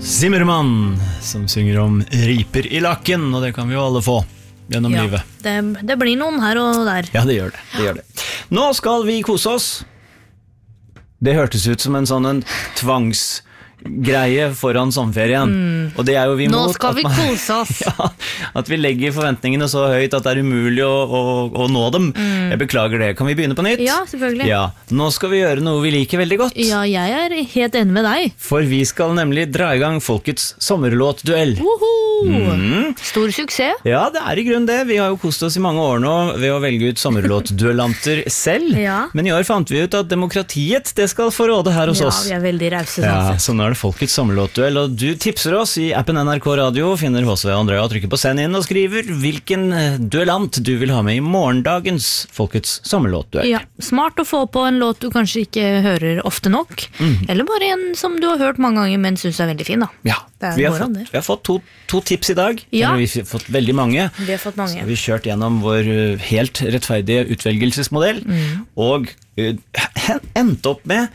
Zimmermann, som synger om riper I lakken, og det kan vi jo alle få gjennom livet. Det blir noen her og der. Ja, det gjør det. Nå skal vi kose oss. Det hørtes ut som en sånn tvangsgreie foran sommerferien. Og det jo vi Nå mot. skal vi kose oss. Ja, at vi legger forventningene så høyt at det umulig å nå dem. Jeg beklager det. Kan vi begynne på nytt? Ja, selvfølgelig. Ja, nå skal vi gjøre noe vi liker veldig godt. Ja, jeg helt enig med deg. For vi skal nemlig dra I gang folkets sommerlåtduell. Stor suksess. Ja, det I grunn det. Vi har jo kost oss I mange år nå ved å velge ut sommerlåtduellanter selv. Ja. Men I år fant vi ut at demokratiet, det skal få råde her hos oss. Ja, vi veldig rause sånn Ja, sett. så nå det folkets sommerlåtduell, og du tipser oss I appen NRK Radio, finner H.C. Andrea og trykker på send inn og skriver hvilken duellant du vil ha med I morgendagens folkets sommerlåtduell. Ja, smart å få på en låt du kanskje ikke hører ofte nok, eller bare en som du har hørt mange ganger, men synes veldig fin da. Ja, Det vi går an det. har fått to tips I dag. Ja. Eller vi har fått veldig mange. Vi har fått mange. Så har vi kjørt gjennom vår helt rettferdige utvelgelsesmodell, og endte opp med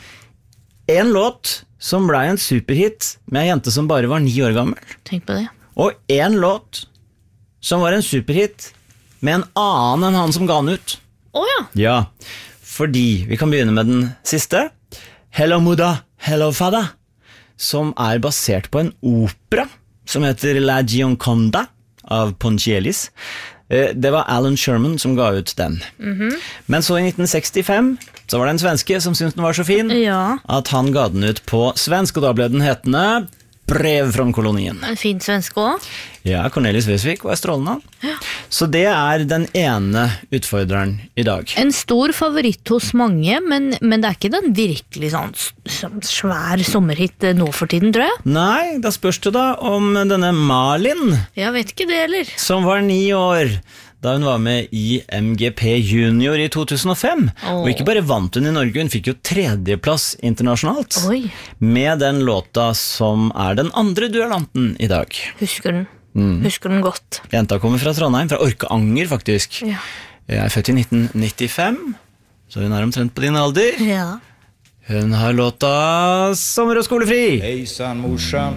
en låt som ble en superhit med en jente som bare var 9 år gammel. Tenk på det. Og en låt som var en superhit med en annen enn han som ga den ut. Åja! Ja, fordi vi kan begynne med den siste. Hello Muda, Hello Fada, som basert på en opera som heter La Gioconda av Ponchiellis. Det var Alan Sherman som ga ut den. Men så I 1965 så var det en svenske som syntes den var så fin Ja. at han ga den ut på svensk, og da ble den hetende Brev fra kolonien. En fin svensk også. Ja, Cornelis Vreeswijk var strålende. Så det den ene utfordreren I dag. En stor favoritt hos mange, men det ikke den virkelig sånn svær sommerhit nå for tiden, tror jeg. Nei, da spørs det da om denne Malin, Jeg vet ikke det heller. som var 9 år, da hun var med I MGP Junior I 2005. Og ikke bare vant hun I Norge, hun fikk jo 3.-plass internasjonalt. Oi, Med den låta som den andre duellanten I dag. husker den. Husker den godt. Jenta kommer fra Trondheim, fra Orkanger faktisk. Ja. Jeg født I 1995, så hun omtrent på din alder. Ja. Hun har låta Sommer og skolefri. Hejsan morsan,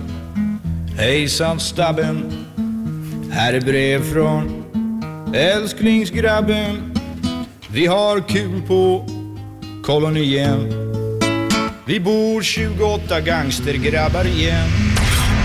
hejsan stabben. Här brev från älsklingsgrabben. Vi har kul på kolonien. Vi bor 28 gangstergrabbar igen.